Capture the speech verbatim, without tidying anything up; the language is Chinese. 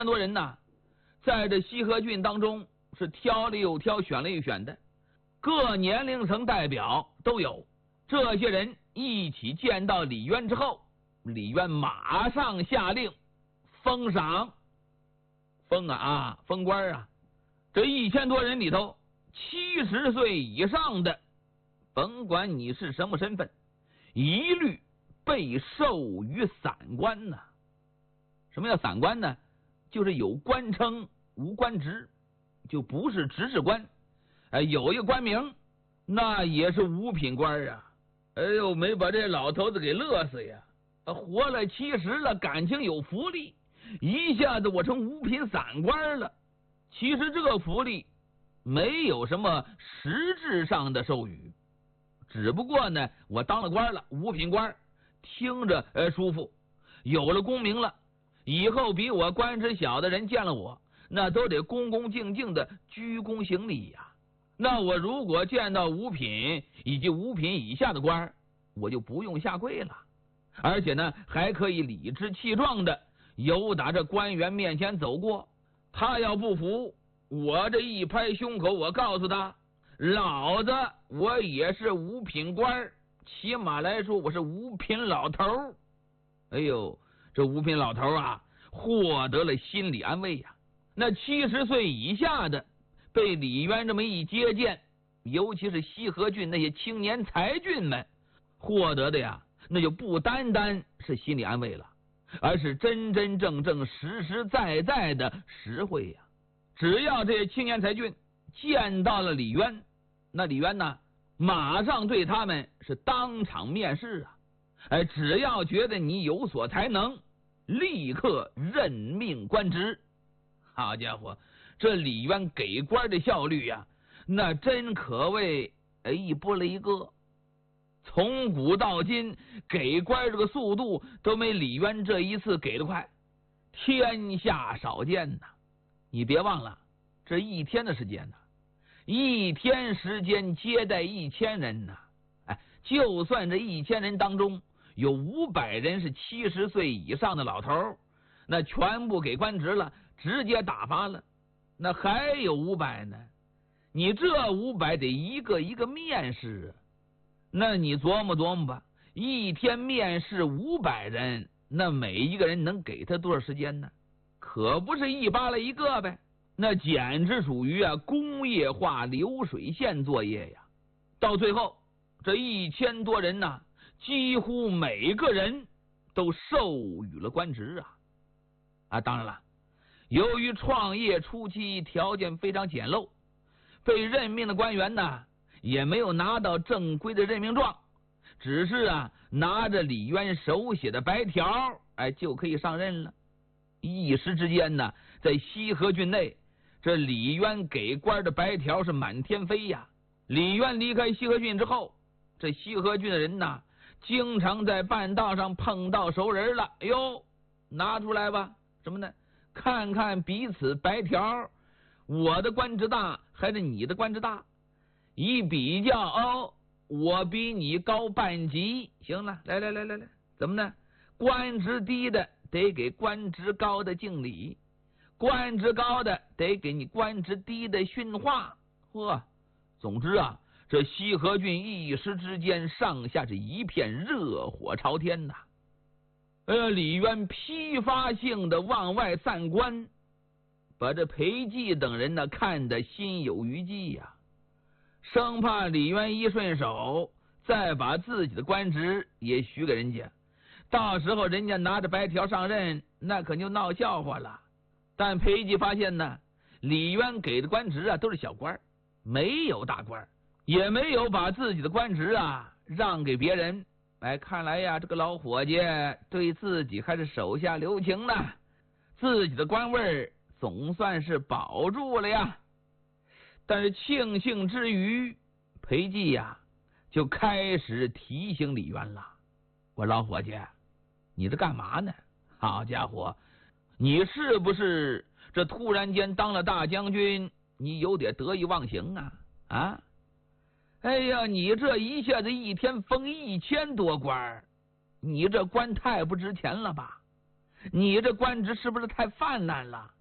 很多人呐，在这西河郡当中是挑了又挑，选了又选的，各年龄层代表都有。这些人一起见到李渊之后，李渊马上下令封赏，封啊啊，封官啊！这一千多人里头，七十岁以上的，甭管你是什么身份，一律被授予散官呢。什么叫散官呢？就是有官称无官职，就不是执事官。哎，有一个官名，那也是五品官啊。哎呦，没把这老头子给乐死呀！活了七十了，感情有福利，一下子我成五品散官了。其实这个福利没有什么实质上的授予，只不过呢，我当了官了，五品官，听着呃舒服，有了功名了，以后比我官职小的人见了我，那都得恭恭敬敬的鞠躬行礼呀。那我如果见到五品以及五品以下的官，我就不用下跪了，而且呢，还可以理直气壮的由打这官员面前走过。他要不服，我这一拍胸口，我告诉他，老子我也是五品官，起码来说我是五品老头。哎呦，这五品老头啊，获得了心理安慰呀。那七十岁以下的被李渊这么一接见，尤其是西河郡那些青年才俊们获得的呀，那就不单单是心理安慰了，而是真真正正实实在在的实惠呀。只要这些青年才俊见到了李渊，那李渊呢，马上对他们是当场面试啊。哎，只要觉得你有所才能，立刻任命官职。好家伙，这李渊给官的效率呀、啊，那真可谓哎一波了一个。从古到今，给官这个速度都没李渊这一次给的快，天下少见呐！你别忘了，这一天的时间呐，一天时间接待一千人呐！哎，就算这一千人当中有五百人是七十岁以上的老头，那全部给官职了，直接打发了。那还有五百呢，你这五百得一个一个面试啊！那你琢磨琢磨吧，一天面试五百人，那每一个人能给他多少时间呢？可不是一扒拉一个呗，那简直属于啊工业化流水线作业呀。到最后，这一千多人呐，几乎每个人都授予了官职啊！啊，当然了，由于创业初期条件非常简陋，被任命的官员呢，也没有拿到正规的任命状，只是啊拿着李渊手写的白条，哎就可以上任了。一时之间呢，在西河郡内，这李渊给官的白条是满天飞呀。李渊离开西河郡之后，这西河郡的人呐，经常在半道上碰到熟人了，哎呦，拿出来吧，什么呢？看看彼此白条，我的官职大还是你的官职大？一比较，哦，我比你高半级，行了，来来来来来，怎么呢？官职低的得给官职高的敬礼，官职高的得给你官职低的训话。呵，总之啊，这西河郡一时之间上下是一片热火朝天呐。呃，李渊批发性的往外散官，把这裴寂等人呢看得心有余悸呀、啊。生怕李渊一顺手，再把自己的官职也许给人家，到时候人家拿着白条上任，那可就闹笑话了。但裴寂发现呢，李渊给的官职啊都是小官，没有大官，也没有把自己的官职啊让给别人。哎，看来呀，这个老伙计对自己还是手下留情呢，自己的官位总算是保住了呀。但是庆幸之余，裴寂呀就开始提醒李渊了：“我老伙计，你这干嘛呢？好家伙，你是不是这突然间当了大将军，你有点得意忘形啊？啊？哎呀，你这一下子一天封一千多官，你这官太不值钱了吧？ 你这官职是不是太泛滥了？